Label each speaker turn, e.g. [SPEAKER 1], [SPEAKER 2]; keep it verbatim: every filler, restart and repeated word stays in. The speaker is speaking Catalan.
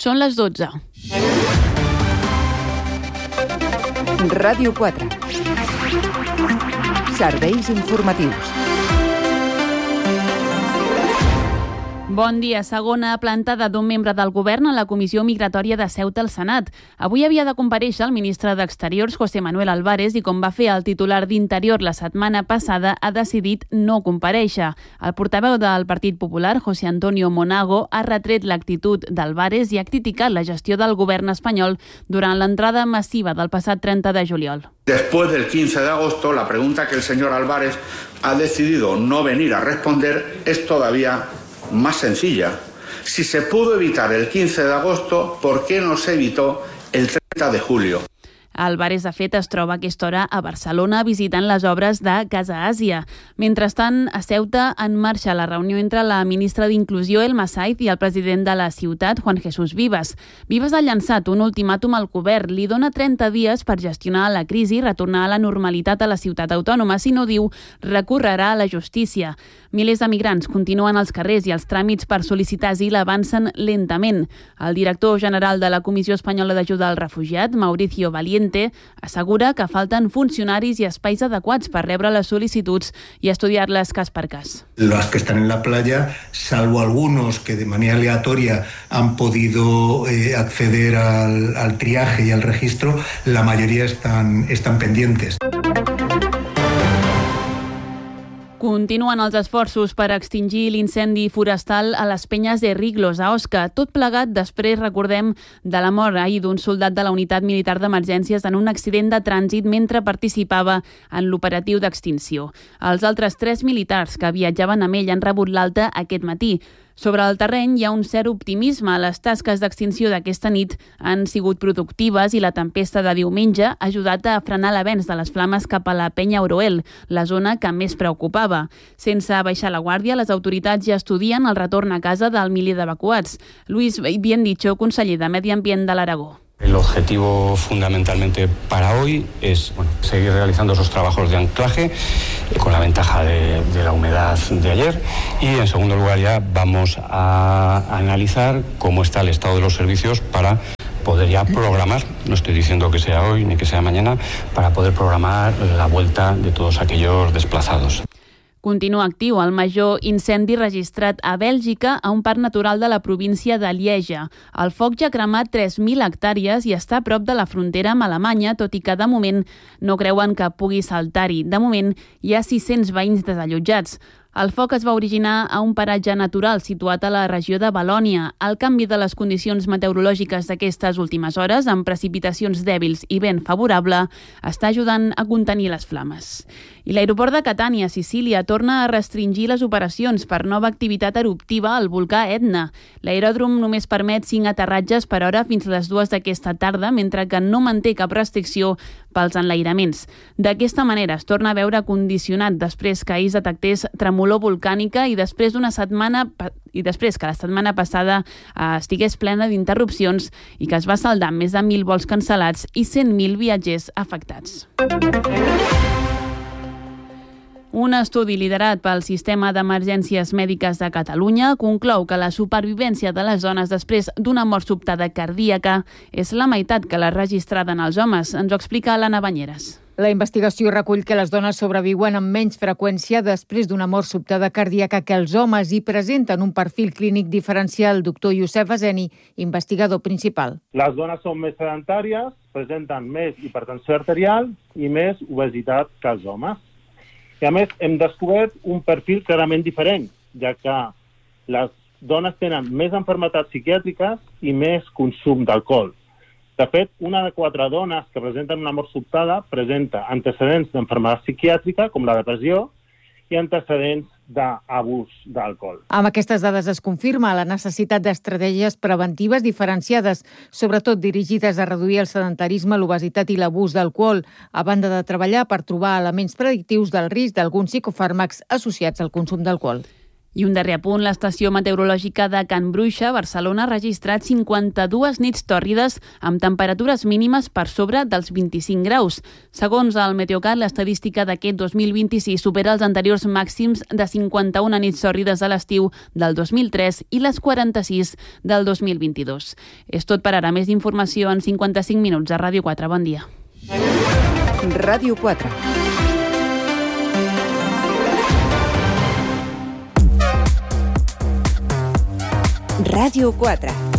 [SPEAKER 1] Són les dotze.
[SPEAKER 2] Ràdio quatre. Serveis informatius.
[SPEAKER 1] Bon dia. Segona plantada d'un membre del govern a la Comissió Migratòria de Ceuta al Senat. Avui havia de comparèixer el ministre d'Exteriors, José Manuel Álvarez, i com va fer el titular d'Interior la setmana passada, ha decidit no comparèixer. El portaveu del Partit Popular, José Antonio Monago, ha retret l'actitud d'Álvarez i ha criticat la gestió del govern espanyol durant l'entrada massiva del passat trenta de juliol.
[SPEAKER 3] Después del quince de agosto, la pregunta que el señor Álvarez ha decidido no venir a responder es todavía más sencilla. Si se pudo evitar el quince de agosto, ¿por qué no se evitó el treinta de julio?
[SPEAKER 1] Álvarez, de fet, es troba a aquesta hora a Barcelona visitant les obres de Casa Àsia. Mentrestant, a Ceuta en marxa la reunió entre la ministra d'Inclusió, Elma Saiz, i el president de la ciutat, Juan Jesús Vivas. Vivas ha llançat un ultimàtum al govern. Li dona trenta dies per gestionar la crisi i retornar a la normalitat a la ciutat autònoma. Si no, diu, recorrerà a la justícia. Milers de migrants continuen als carrers i els tràmits per sol·licitar asil avancen lentament. El director general de la Comissió Espanyola d'Ajuda al Refugiat, Mauricio Valiente, assegura que falten funcionaris i espais adequats per rebre les sol·licituds i estudiar-les cas per cas.
[SPEAKER 4] Los que están en la playa, salvo algunos que de manera aleatoria han podido eh, acceder al, al triaje y al registro, la mayoría están, están pendientes.
[SPEAKER 1] Continuen els esforços per extingir l'incendi forestal a les penyes de Riglos, a Osca. Tot plegat després, recordem, de la mort ahir d'un soldat de la Unitat Militar d'Emergències en un accident de trànsit mentre participava en l'operatiu d'extinció. Els altres tres militars que viatjaven amb ell han rebut l'alta aquest matí. Sobre el terreny hi ha un cert optimisme. Les tasques d'extinció d'aquesta nit han sigut productives i la tempesta de diumenge ha ajudat a frenar l'avenç de les flames cap a la penya Oroel, la zona que més preocupava. Sense baixar la guàrdia, les autoritats ja estudien el retorn a casa del miler d'evacuats. Luis Biendicho, conseller de Medi Ambient de l'Aragó.
[SPEAKER 5] El objetivo fundamentalmente para hoy es bueno, seguir realizando esos trabajos de anclaje eh, con la ventaja de, de la humedad de ayer y en segundo lugar ya vamos a analizar cómo está el estado de los servicios para poder ya programar, no estoy diciendo que sea hoy ni que sea mañana, para poder programar la vuelta de todos aquellos desplazados.
[SPEAKER 1] Continua actiu el major incendi registrat a Bèlgica a un parc natural de la província de Lieja. El foc ja ha cremat tres mil hectàrees i està a prop de la frontera amb Alemanya, tot i que de moment no creuen que pugui saltar-hi. De moment hi ha sis-cents veïns desallotjats. El foc es va originar a un paratge natural situat a la regió de Valònia. El canvi de les condicions meteorològiques d'aquestes últimes hores, amb precipitacions dèbils i vent favorable, està ajudant a contenir les flames. I l'aeroport de Catània, a Sicília, torna a restringir les operacions per nova activitat eruptiva al volcà Etna. L'aeròdrom només permet cinc aterratges per hora fins a les dues d'aquesta tarda, mentre que no manté cap restricció pels enlairaments. D'aquesta manera es torna a veure condicionat després que ahir es detectés tremolor volcànica i després d'una setmana i després que la setmana passada eh, estigués plena d'interrupcions i que es va saldar amb més de mil vols cancel·lats i cent mil viatgers afectats. Un estudi liderat pel Sistema d'Emergències Mèdiques de Catalunya conclou que la supervivència de les dones després d'una mort sobtada cardíaca és la meitat que la registrada en els homes. Ens ho explica l'Anna Banyeres.
[SPEAKER 6] La investigació recull que les dones sobreviuen amb menys freqüència després d'una mort sobtada cardíaca que els homes i presenten un perfil clínic diferencial. Doctor Youssef Azeni, investigador principal.
[SPEAKER 7] Les dones són més sedentàries, presenten més hipertensió arterial i més obesitat que els homes. I a més, hem descobert un perfil clarament diferent, ja que les dones tenen més malalties psiquiàtriques i més consum d'alcohol. De fet, una de quatre dones que presenten una mort sobtada presenta antecedents d'enfermedad psiquiàtrica, com la depressió, i antecedents d'abús d'alcohol.
[SPEAKER 6] Amb aquestes dades es confirma la necessitat d'estratègies preventives diferenciades, sobretot dirigides a reduir el sedentarisme, l'obesitat i l'abús d'alcohol, a banda de treballar per trobar elements predictius del risc d'alguns psicofàrmacs associats al consum d'alcohol.
[SPEAKER 1] I un darrer apunt, l'estació meteorològica de Can Bruixa, Barcelona, ha registrat cinquanta-dues nits tòrrides amb temperatures mínimes per sobre dels vint-i-cinc graus. Segons el Meteocat, l'estadística d'aquest dos mil vint-i-sis supera els anteriors màxims de cinquanta-una nits tòrrides a l'estiu del dos mil tres i les quaranta-sis del dos mil vint-i-dos. És tot per ara. Més informació en cinquanta-cinc minuts a Ràdio quatre. Bon dia.
[SPEAKER 2] Ràdio quatre. Ràdio quatre.